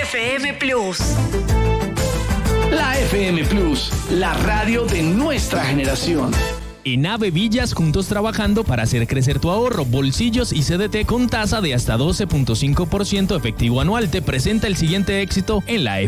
FM Plus. La FM Plus, la radio de nuestra generación. En AVE Villas, juntos trabajando para hacer crecer tu ahorro, bolsillos y CDT con tasa de hasta 12.5% efectivo anual. Te presenta el siguiente éxito en la